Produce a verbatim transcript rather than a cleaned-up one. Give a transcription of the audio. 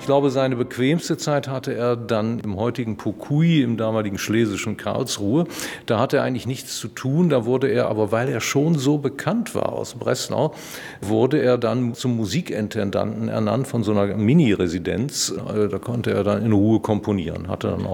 glaube, seine bequemste Zeit hatte er dann im heutigen Pokui, im damaligen schlesischen Karlsruhe. Da hatte er eigentlich nichts zu tun, da wurde er, aber weil er schon so bekannt war aus Breslau, wurde er dann zum Musikintendanten ernannt von so einer Mini-Residenz. Da konnte er dann in Ruhe komponieren, hatte dann auch